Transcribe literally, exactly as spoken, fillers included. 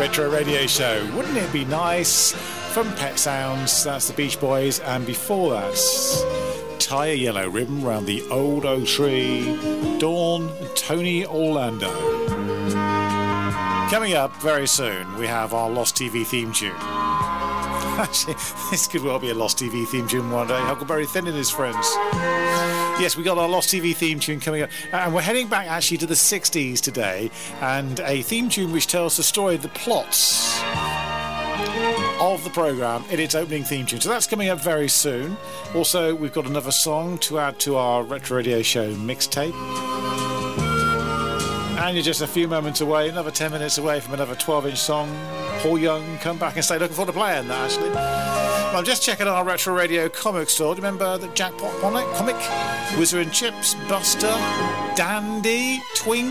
Retro Radio Show. Wouldn't it be nice? From Pet Sounds, that's the Beach Boys, and before that, Tie a Yellow Ribbon Round the Old Oak Tree, Dawn and Tony Orlando. Coming up very soon, we have our Lost T V theme tune. Actually, this could well be a Lost T V theme tune one day. Huckleberry Finn and his friends. Yes, we got our Lost T V theme tune coming up. And we're heading back actually to the sixties today. And a theme tune which tells the story, the plots of the programme in its opening theme tune. So that's coming up very soon. Also, we've got another song to add to our Retro Radio Show mixtape. And you're just a few moments away, another ten minutes away from another twelve inch song. Paul Young, come back and stay. Looking forward to playing that, actually. Well, I'm just checking our Retro Radio comic store. Do you remember the Jackpot comic? Whizzer and Chips, Buster, Dandy, Twink?